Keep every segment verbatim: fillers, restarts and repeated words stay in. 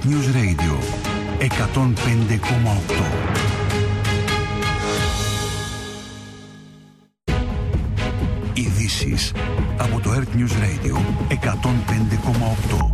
Earth News Radio εκατόν πέντε κόμμα οκτώ. Ειδήσεις από το Earth News Radio εκατόν πέντε κόμμα οκτώ.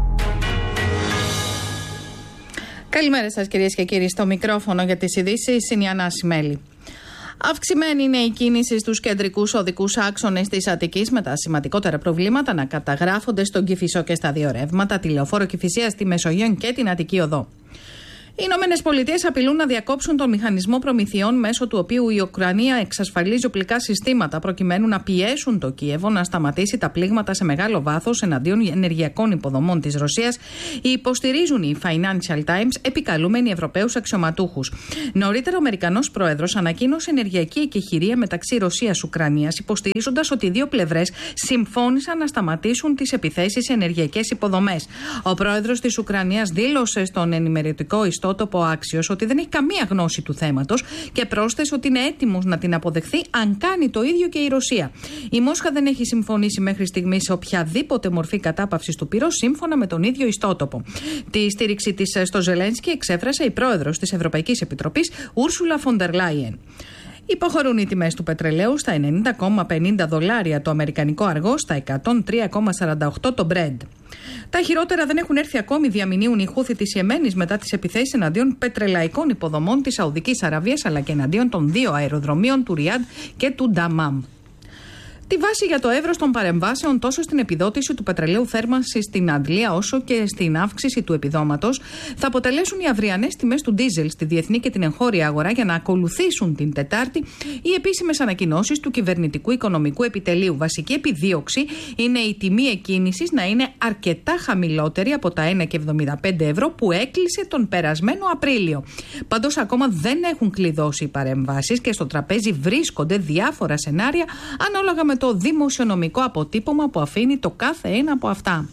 Καλημέρα σας κυρίες και κύριοι. Στο μικρόφωνο για τις ειδήσεις είναι η Ανάση Μέλη. Αυξημένη είναι η κίνηση στους κεντρικούς οδικούς άξονες της Αττικής, με τα σημαντικότερα προβλήματα να καταγράφονται στον Κηφισό και στα δύο ρεύματα, τη Λεωφόρο Κηφισίας, στη Μεσογείο και την Αττική Οδό. Οι Ηνωμένες Πολιτείες απειλούν να διακόψουν τον μηχανισμό προμηθειών μέσω του οποίου η Ουκρανία εξασφαλίζει οπλικά συστήματα προκειμένου να πιέσουν το Κίεβο να σταματήσει τα πλήγματα σε μεγάλο βάθος εναντίον ενεργειακών υποδομών της Ρωσίας, υποστηρίζουν οι Financial Times, επικαλούμενοι Ευρωπαίους αξιωματούχους. Νωρίτερα, ο Αμερικανός πρόεδρος ανακοίνωσε ενεργειακή εκεχηρία μεταξύ Ρωσίας-Ουκρανίας, υποστηρίζοντας ότι οι δύο πλευρές συμφώνησαν να σταματήσουν τις επιθέσεις σε ενεργειακές υποδομές. Ο πρόεδρος της Ουκρανίας δήλωσε στον ενημερωτικό ιστότοπο Άξιος ότι δεν έχει καμία γνώση του θέματος και πρόσθεσε ότι είναι έτοιμος να την αποδεχθεί αν κάνει το ίδιο και η Ρωσία. Η Μόσχα δεν έχει συμφωνήσει μέχρι στιγμής σε οποιαδήποτε μορφή κατάπαυσης του πυρός, σύμφωνα με τον ίδιο ιστότοπο. Τη στήριξη της στο Ζελένσκι εξέφρασε η πρόεδρος της Ευρωπαϊκής Επιτροπής, Ούρσουλα φον ντερ Λάιεν. Υποχωρούν οι τιμές του πετρελαίου στα ενενήντα κόμμα πενήντα δολάρια το αμερικανικό αργό, στα εκατόν τρία κόμμα σαράντα οκτώ το Brent. Τα χειρότερα δεν έχουν έρθει ακόμη, διαμηνύουν οι Χούθοι της Ιεμένης μετά τις επιθέσεις εναντίον πετρελαϊκών υποδομών της Σαουδικής Αραβίας, αλλά και εναντίον των δύο αεροδρομίων του Ριάντ και του Νταμάμ. Τη βάση για το εύρος των παρεμβάσεων τόσο στην επιδότηση του πετρελαίου θέρμανσης στην Αντλία όσο και στην αύξηση του επιδόματος θα αποτελέσουν οι αυριανές τιμές του ντίζελ στη διεθνή και την εγχώρια αγορά, για να ακολουθήσουν την Τετάρτη οι επίσημες ανακοινώσεις του Κυβερνητικού Οικονομικού Επιτελείου. Βασική επιδίωξη είναι η τιμή εκκίνησης να είναι αρκετά χαμηλότερη από τα ένα κόμμα εβδομήντα πέντε ευρώ που έκλεισε τον περασμένο Απρίλιο. Πάντως, ακόμα δεν έχουν κλειδώσει οι παρεμβάσεις και στο τραπέζι βρίσκονται διάφορα σενάρια ανάλογα με το δημοσιονομικό αποτύπωμα που αφήνει το κάθε ένα από αυτά.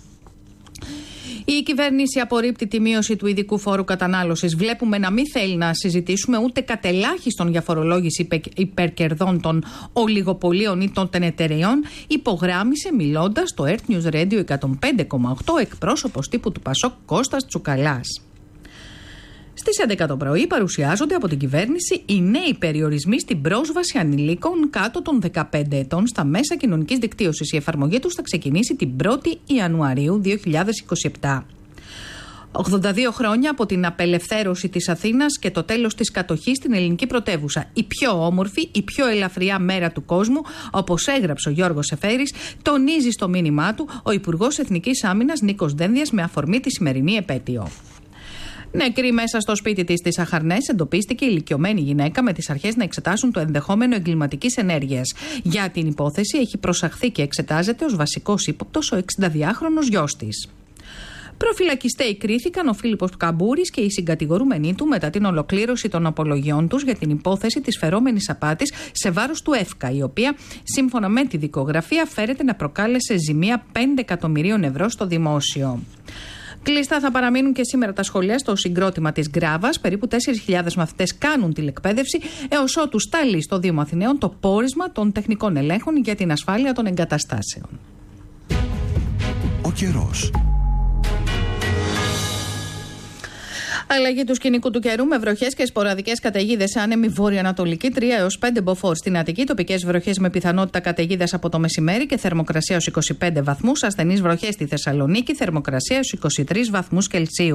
Η κυβέρνηση απορρίπτει τη μείωση του ειδικού φόρου κατανάλωσης. Βλέπουμε να μην θέλει να συζητήσουμε ούτε κατελάχιστον για φορολόγηση υπερκερδών των ολιγοπολίων ή των εταιρεών, υπογράμμισε μιλώντας στο Earth News Radio εκατόν πέντε κόμμα οκτώ εκπρόσωπος τύπου του Πασόκ Κώστας Τσουκαλάς. Στις έντεκα το πρωί παρουσιάζονται από την κυβέρνηση οι νέοι περιορισμοί στην πρόσβαση ανηλίκων κάτω των δεκαπέντε ετών στα μέσα κοινωνικής δικτύωσης. Η εφαρμογή τους θα ξεκινήσει την πρώτη Ιανουαρίου δύο χιλιάδες είκοσι επτά. ογδόντα δύο χρόνια από την απελευθέρωση της Αθήνας και το τέλος της κατοχής στην ελληνική πρωτεύουσα. Η πιο όμορφη, η πιο ελαφριά μέρα του κόσμου, όπως έγραψε ο Γιώργος Εφέρης, τονίζει στο μήνυμά του ο Υπουργός Εθνικής Άμυνας Νίκος Δένδιας με αφορμή τη σημερινή επέτειο. Νεκρή μέσα στο σπίτι της στις Αχαρνές εντοπίστηκε η ηλικιωμένη γυναίκα, με τις αρχές να εξετάσουν το ενδεχόμενο εγκληματικής ενέργειας. Για την υπόθεση έχει προσαχθεί και εξετάζεται ως βασικός ύποπτος ο εξηνταδυάχρονος γιος της. Προφυλακιστέοι κρίθηκαν ο Φίλιππος Καμπούρης και οι συγκατηγορούμενοι του μετά την ολοκλήρωση των απολογιών τους για την υπόθεση της φερόμενης απάτης σε βάρος του ΕΦΚΑ, η οποία, σύμφωνα με τη δικογραφία, φέρεται να προκάλεσε ζημία πέντε εκατομμυρίων ευρώ στο δημόσιο. Κλειστά θα παραμείνουν και σήμερα τα σχολεία στο συγκρότημα της Γκράβας. Περίπου τέσσερις χιλιάδες μαθητές κάνουν τηλεκπαίδευση, έως ότου σταλεί στο Δήμο Αθηναίων το πόρισμα των τεχνικών ελέγχων για την ασφάλεια των εγκαταστάσεων. Ο καιρός. Αλλαγή του σκηνικού του καιρού με βροχές και σποραδικές καταιγίδες. Άνεμη βόρειο-ανατολική τρία έως πέντε μποφόρ στην Αττική. Τοπικές βροχές με πιθανότητα καταιγίδας από το μεσημέρι και θερμοκρασία ως είκοσι πέντε βαθμούς. Ασθενείς βροχές στη Θεσσαλονίκη. Θερμοκρασία ως είκοσι τρεις βαθμούς Κελσίου.